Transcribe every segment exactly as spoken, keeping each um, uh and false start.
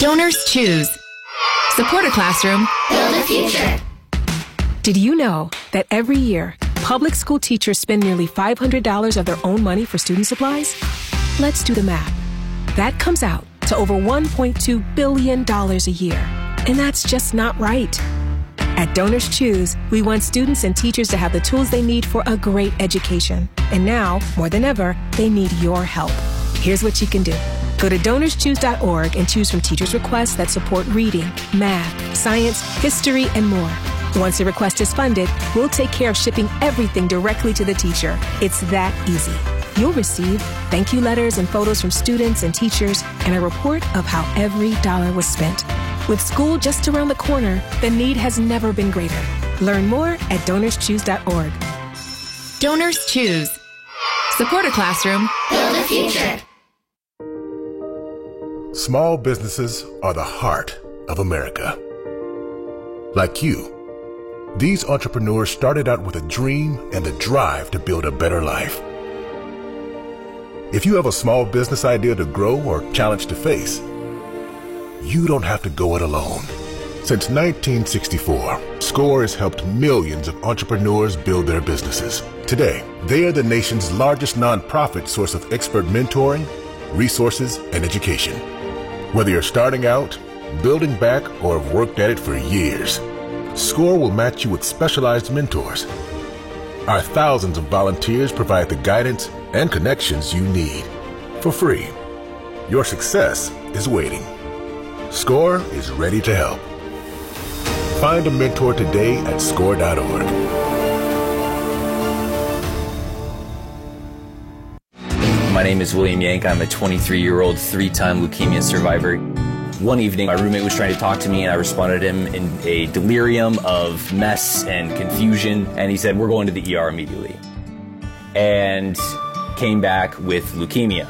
Donors choose. Support a classroom. Build a future. Did you know that every year, public school teachers spend nearly five hundred dollars of their own money for student supplies? Let's do the math. That comes out to over one point two billion dollars a year. And that's just not right. At Donors Choose, we want students and teachers to have the tools they need for a great education. And now, more than ever, they need your help. Here's what you can do. Go to donors choose dot org and choose from teachers' requests that support reading, math, science, history, and more. Once a request is funded, we'll take care of shipping everything directly to the teacher. It's that easy. You'll receive thank you letters and photos from students and teachers and a report of how every dollar was spent. With school just around the corner, the need has never been greater. Learn more at donors choose dot org. Donors choose. Support a classroom. Build a future. Small businesses are the heart of America. Like you, these entrepreneurs started out with a dream and the drive to build a better life. If you have a small business idea to grow or challenge to face, you don't have to go it alone. Since nineteen sixty-four, SCORE has helped millions of entrepreneurs build their businesses. Today, they are the nation's largest nonprofit source of expert mentoring, resources, and education. Whether you're starting out, building back, or have worked at it for years, SCORE will match you with specialized mentors. Our thousands of volunteers provide the guidance and connections you need for free. Your success is waiting. SCORE is ready to help. Find a mentor today at score dot org. My name is William Yank. I'm a twenty-three-year-old three-time leukemia survivor. One evening, my roommate was trying to talk to me, and I responded to him in a delirium of mess and confusion, and he said, "We're going to the E R immediately," and came back with leukemia.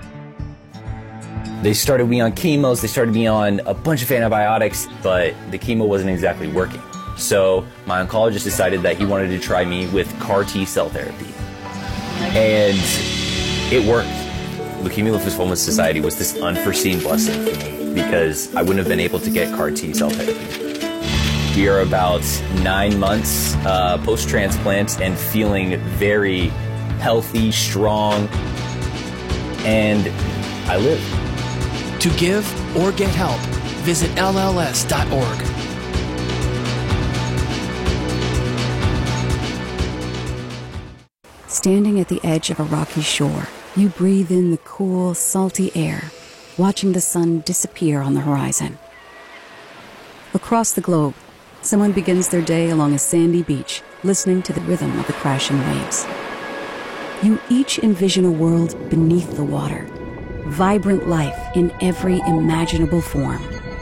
They started me on chemos, they started me on a bunch of antibiotics, but the chemo wasn't exactly working. So my oncologist decided that he wanted to try me with C A R T cell therapy. And it worked. Leukemia Lymphoma Society was this unforeseen blessing for me because I wouldn't have been able to get C A R T cell therapy. We are about nine months uh, post-transplant and feeling very healthy, strong, and I live. To give or get help, visit L L S dot org. Standing at the edge of a rocky shore, you breathe in the cool, salty air, watching the sun disappear on the horizon. Across the globe, someone begins their day along a sandy beach, listening to the rhythm of the crashing waves. You each envision a world beneath the water, vibrant life in every imaginable form.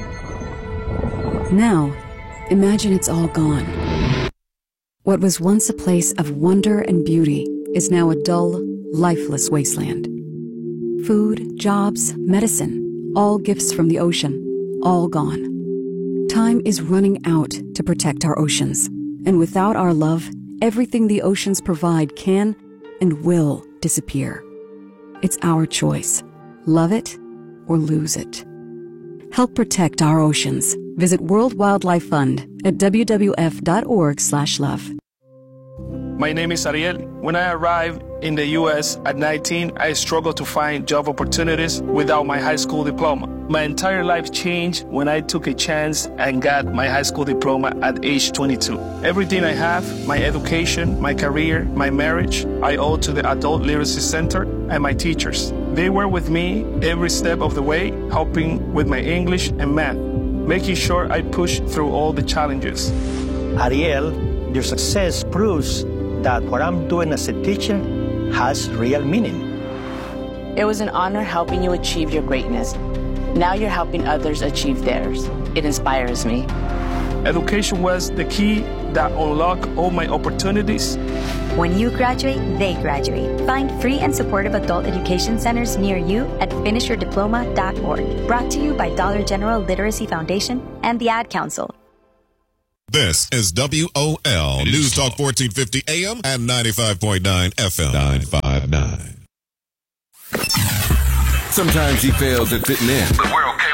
Now, imagine it's all gone. What was once a place of wonder and beauty is now a dull, lifeless wasteland. Food, jobs, medicine, all gifts from the ocean, all gone. Time is running out to protect our oceans, and without our love, everything the oceans provide can and will disappear. It's our choice. Love it or lose it. Help protect our oceans. Visit World Wildlife Fund at w w f dot org slash love. My name is Ariel. When I arrived in the U S at nineteen, I struggled to find job opportunities without my high school diploma. My entire life changed when I took a chance and got my high school diploma at age twenty-two. Everything I have, my education, my career, my marriage, I owe to the Adult Literacy Center and my teachers. They were with me every step of the way, helping with my English and math, making sure I pushed through all the challenges. Ariel, your success proves that what I'm doing as a teacher has real meaning. It was an honor helping you achieve your greatness. Now you're helping others achieve theirs. It inspires me. Education was the key that unlocked all my opportunities. When you graduate, they graduate. Find free and supportive adult education centers near you at finish your diploma dot org. Brought to you by Dollar General Literacy Foundation and the Ad Council. This is W O L News Talk fourteen fifty A M and ninety-five point nine F M. nine five nine. Sometimes he fails at fitting in, but we're okay with that.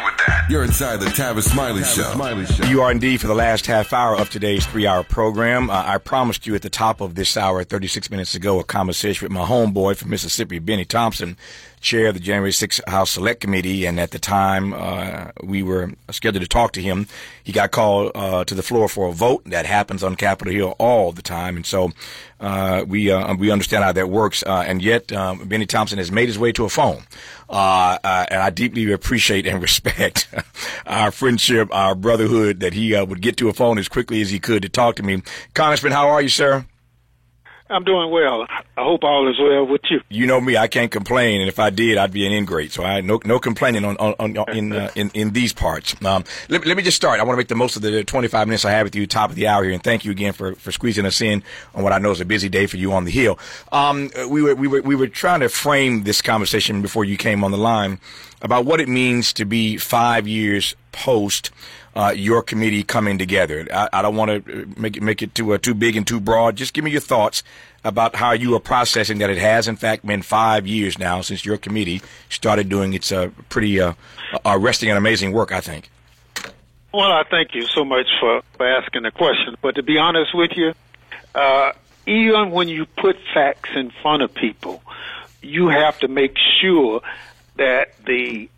You're inside the Tavis Smiley Show. Smiley Show. You are indeed for the last half hour of today's three-hour program. Uh, I promised you at the top of this hour, thirty-six minutes ago, a conversation with my homeboy from Mississippi, Benny Thompson, chair of the January sixth House Select Committee. And at the time uh, we were scheduled to talk to him, he got called uh, to the floor for a vote. That happens on Capitol Hill all the time. And so uh, we uh, we understand how that works. Uh, and yet um, Benny Thompson has made his way to a phone. Uh, uh, and I deeply appreciate and respect our friendship, our brotherhood, that he uh, would get to a phone as quickly as he could to talk to me. Congressman, how are you, sir? I'm doing well. I hope all is well with you. You know me, I can't complain, and if I did, I'd be an ingrate. So I no no complaining on, on, on in, uh, in in these parts. Um, let, let me just start. I want to make the most of the twenty-five minutes I have with you, top of the hour here, and thank you again for, for squeezing us in on what I know is a busy day for you on the Hill. Um, we were we were we were trying to frame this conversation before you came on the line about what it means to be five years post Uh, your committee coming together. I, I don't want to make it make it too uh, too big and too broad. Just give me your thoughts about how you are processing that it has, in fact, been five years now since your committee started doing its uh, pretty uh, arresting and amazing work, I think. Well, I thank you so much for, for asking the question. But to be honest with you, uh, even when you put facts in front of people, you have to make sure that the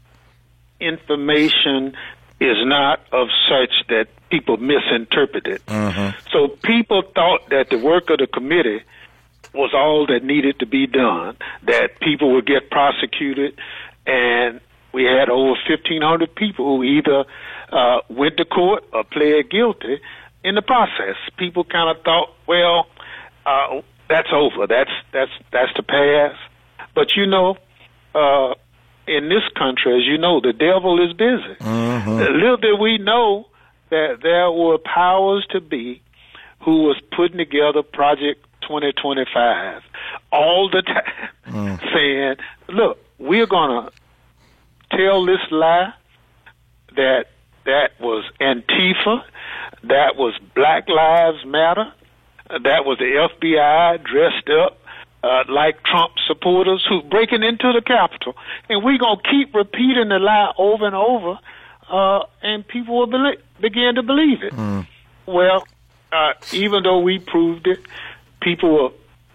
information is not of such that people misinterpret it. Mm-hmm. So people thought that the work of the committee was all that needed to be done, that people would get prosecuted, and we had over fifteen hundred people who either uh, went to court or pled guilty in the process. People kind of thought, well, uh, that's over. That's that's that's the past. But you know, uh, in this country, as you know, the devil is busy. Mm-hmm. Little did we know that there were powers to be who was putting together Project twenty twenty-five all the time, mm. saying, look, we're going to tell this lie that that was Antifa, that was Black Lives Matter, that was the F B I dressed up Uh, like Trump supporters who breaking into the Capitol, and we're gonna keep repeating the lie over and over, uh, and people will believe, begin to believe it. Mm. Well, uh, even though we proved it, people were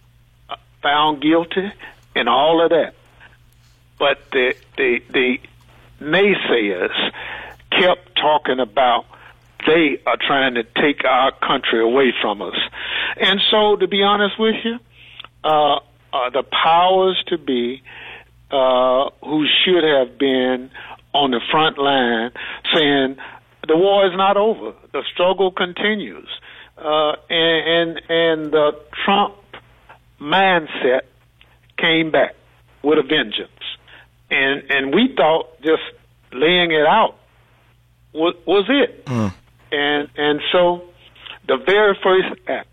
found guilty and all of that, but the the the naysayers kept talking about they are trying to take our country away from us, and so to be honest with you. Uh, uh, the powers to be uh, who should have been on the front line saying the war is not over, the struggle continues, uh, and, and and the Trump mindset came back with a vengeance, and and we thought just laying it out was, was it, mm. and and so the very first act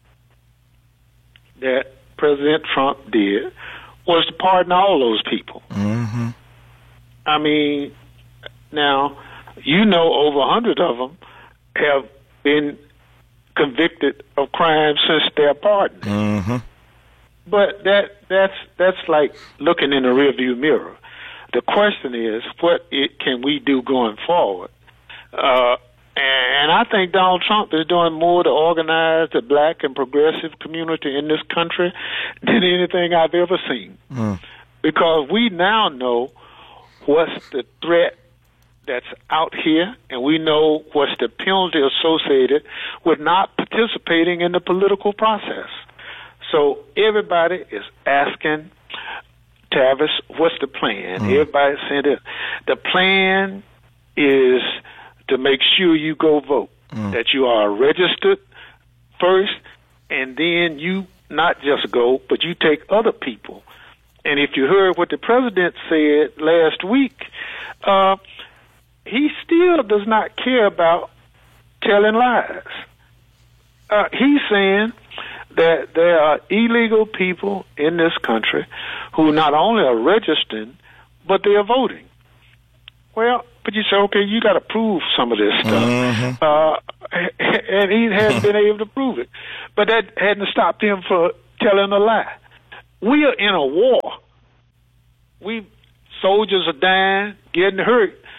that President Trump did was to pardon all those people. Mm-hmm. I mean, now, you know over a hundred of them have been convicted of crimes since their pardon. Mm-hmm. But that that's that's like looking in the rearview mirror. The question is, what it, can we do going forward? Uh, And I think Donald Trump is doing more to organize the black and progressive community in this country than anything I've ever seen. Mm. Because we now know what's the threat that's out here, and we know what's the penalty associated with not participating in the political process. So everybody is asking Tavis, what's the plan? Mm. Everybody saying this. The plan is to make sure you go vote, mm. that you are registered first, and then you not just go, but you take other people. And if you heard what the president said last week, uh, he still does not care about telling lies. Uh, he's saying that there are illegal people in this country who not only are registering, but they are voting. Well, but you say, okay, you got to prove some of this stuff. Mm-hmm. Uh, and he hasn't been able to prove it. But that hadn't stopped him for telling a lie. We are in a war. We soldiers are dying, getting hurt,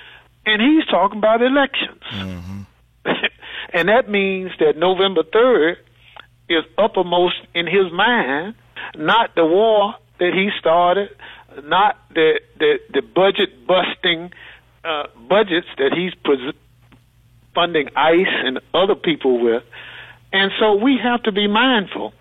And he's talking about elections. Mm-hmm. And that means that November third is uppermost in his mind, not the war that he started, not the the, the budget busting uh, budgets that he's pres- funding ICE and other people with. And so we have to be mindful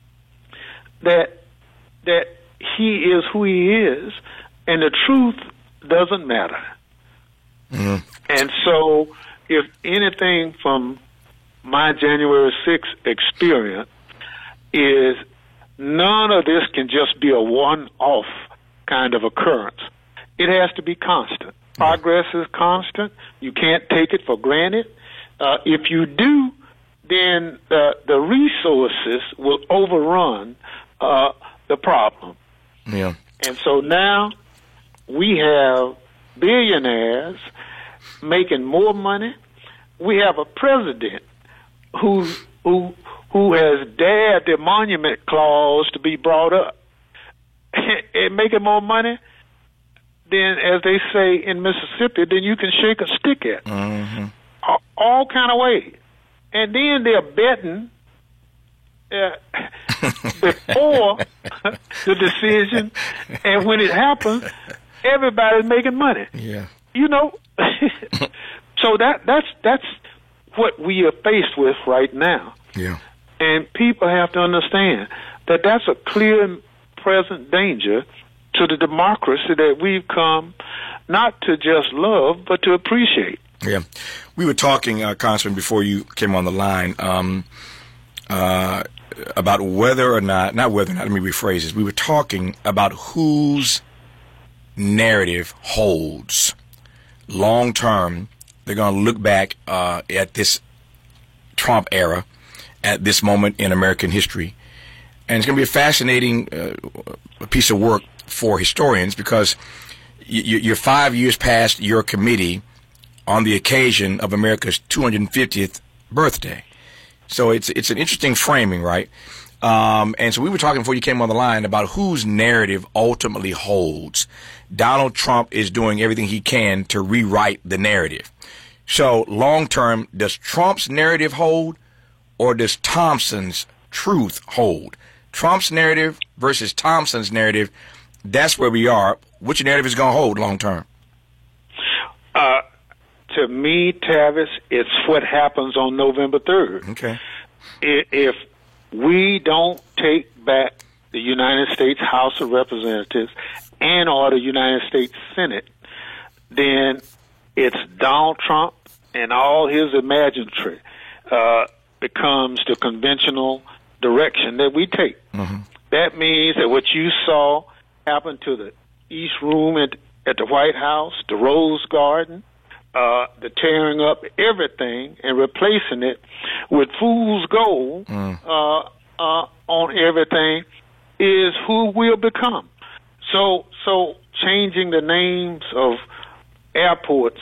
that that he is who he is, and the truth doesn't matter. Mm-hmm. And so if anything from my January sixth experience is none of this can just be a one-off kind of occurrence. It has to be constant. Progress is constant. You can't take it for granted. Uh, if you do, then the, the resources will overrun uh, the problem. Yeah. And so now we have billionaires making more money. We have a president who who who has dared the monument clause to be brought up and making more money than, as they say in Mississippi, than you can shake a stick at. Mm-hmm. All, all kind of ways. And then they're betting uh, before the decision, and when it happens, everybody's making money. Yeah. You know, so that that's that's what we are faced with right now. Yeah. And people have to understand that that's a clear and present danger to the democracy that we've come not to just love, but to appreciate. Yeah. We were talking, uh, Congressman, before you came on the line, um, uh, about whether or not, not whether or not, let me rephrase this. We were talking about whose narrative holds. Long term, they're going to look back uh, at this Trump era, at this moment in American history. And it's going to be a fascinating uh, piece of work for historians, because y- you're five years past your committee on the occasion of America's two hundred fiftieth birthday. So it's it's an interesting framing, right? Um, and so we were talking before you came on the line about whose narrative ultimately holds. Donald Trump is doing everything he can to rewrite the narrative. So long term, does Trump's narrative hold, or does Thompson's truth hold? Trump's narrative versus Thompson's narrative, that's where we are. Which narrative is going to hold long term? Uh, to me, Tavis, it's what happens on November third. Okay. If we don't take back the United States House of Representatives and or the United States Senate, then it's Donald Trump and all his imaginary uh, becomes the conventional direction that we take. Mm-hmm. That means that what you saw happen to the East Room at, at the White House, the Rose Garden, uh, the tearing up everything and replacing it with fool's gold mm. uh, uh, on everything is who we'll become. So, so changing the names of airports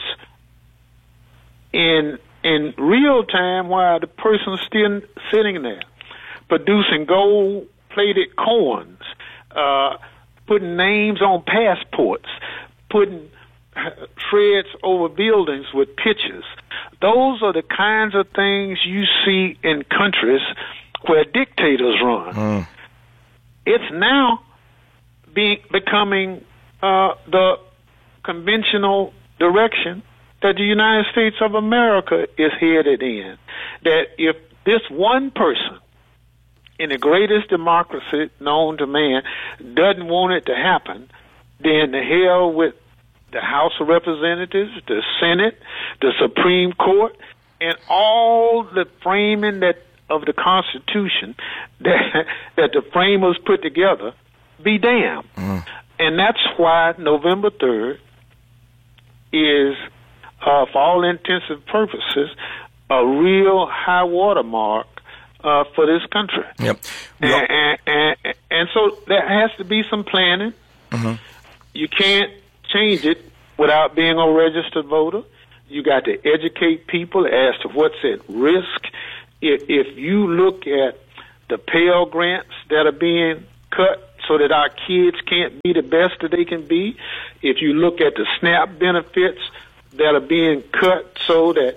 in in real time while the person's still sitting there, producing gold-plated coins, uh, putting names on passports, putting treads over buildings with pictures. Those are the kinds of things you see in countries where dictators run. Mm. It's now being becoming uh, the conventional direction that the United States of America is headed in. That if this one person in the greatest democracy known to man doesn't want it to happen, then the hell with the House of Representatives, the Senate, the Supreme Court, and all the framing that of the Constitution that that the framers put together, be damned. Mm. And that's why November third is, uh, for all intents and purposes, a real high water mark uh, for this country. Yep. And, and, and, and so there has to be some planning. Mm-hmm. You can't change it without being a registered voter. You got to educate people as to what's at risk. If, if you look at the Pell Grants that are being cut so that our kids can't be the best that they can be, if you look at the SNAP benefits that are being cut so that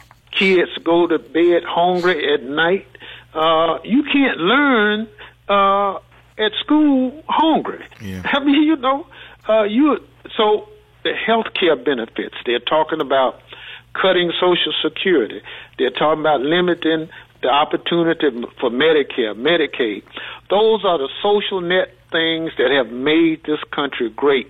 kids go to bed hungry at night. Uh, you can't learn uh, at school hungry. Yeah. I mean, you know, uh, you so the health care benefits, they're talking about cutting Social Security. They're talking about limiting the opportunity for Medicare, Medicaid. Those are the social net things that have made this country great.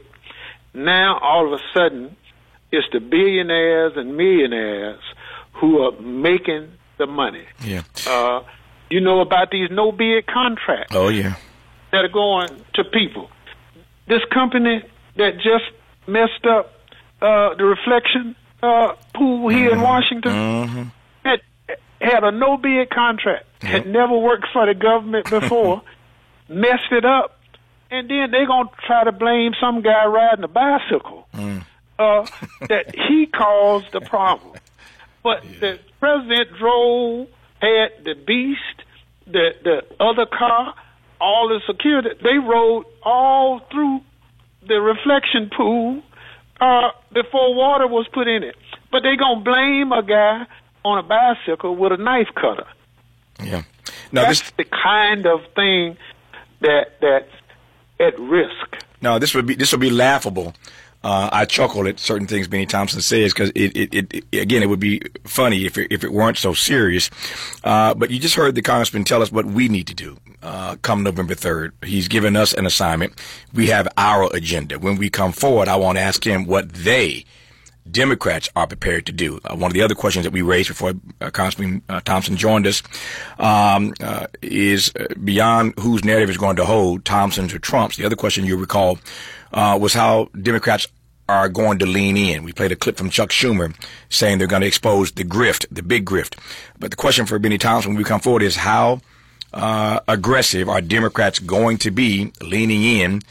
Now, all of a sudden, it's the billionaires and millionaires who are making the money. Yeah. Uh, you know about these no-bid contracts Oh, yeah. that are going to people. This company that just messed up uh, the reflection uh, pool here mm-hmm. in Washington Mm-hmm. had, had a no-bid contract, Yep. had never worked for the government before, messed it up, and then they're going to try to blame some guy riding a bicycle Mm. uh, that he caused the problem. But yeah. the president drove, had the Beast, the the other car, all the security. They rode all through the reflection pool uh, before water was put in it. But they gonna blame a guy on a bicycle with a knife cutter. Yeah. No, That's this the kind of thing that that's at risk. no, this would be this would be laughable. Uh, I chuckle at certain things Benny Thompson says because it, it, it, it, again, it would be funny if it, if it weren't so serious. Uh, but you just heard the congressman tell us what we need to do uh, come November third. He's given us an assignment. We have our agenda. When we come forward, I want to ask him what they, Democrats, are prepared to do. Uh, one of the other questions that we raised before uh, Congressman uh, Thompson joined us um, uh, is uh, beyond whose narrative is going to hold, Thompson's or Trump's. The other question you recall uh, was how Democrats are going to lean in. We played a clip from Chuck Schumer saying they're going to expose the grift, the big grift. But the question for Benny Thompson when we come forward is how uh, aggressive are Democrats going to be leaning in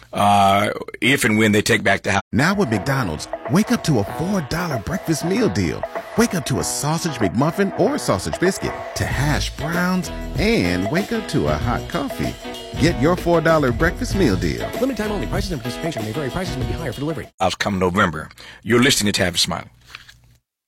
uh, if and when they take back the House? Now with McDonald's, wake up to a four dollar breakfast meal deal. Wake up to a sausage McMuffin or sausage biscuit, to hash browns, and wake up to a hot coffee. Get your four dollar breakfast meal deal. Limited time only. Prices and participation may vary. Prices may be higher for delivery. House come November. You're listening to Tavis Smiley.